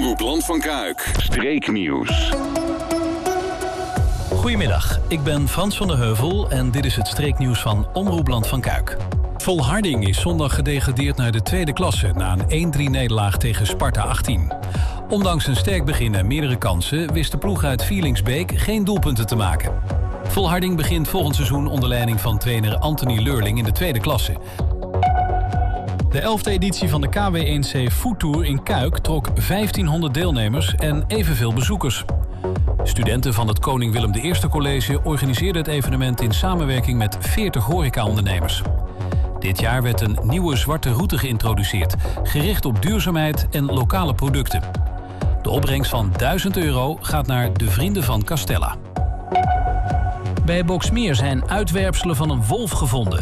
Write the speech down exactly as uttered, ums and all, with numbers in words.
Omroep Land van Kuik. Streeknieuws. Goedemiddag, ik ben Frans van der Heuvel en dit is het streeknieuws van Omroep Land van Kuik. Volharding is zondag gedegradeerd naar de tweede klasse na een één drie nederlaag tegen Sparta achttien. Ondanks een sterk begin en meerdere kansen wist de ploeg uit Vielingsbeek geen doelpunten te maken. Volharding begint volgend seizoen onder leiding van trainer Anthony Leurling in de tweede klasse. De elfde editie van de K W één C Food Tour in Kuik trok vijftienhonderd deelnemers en evenveel bezoekers. Studenten van het Koning Willem de Eerste College organiseerden het evenement in samenwerking met veertig horecaondernemers. Dit jaar werd een nieuwe zwarte route geïntroduceerd, gericht op duurzaamheid en lokale producten. De opbrengst van duizend euro gaat naar de Vrienden van Castella. Bij Boxmeer zijn uitwerpselen van een wolf gevonden.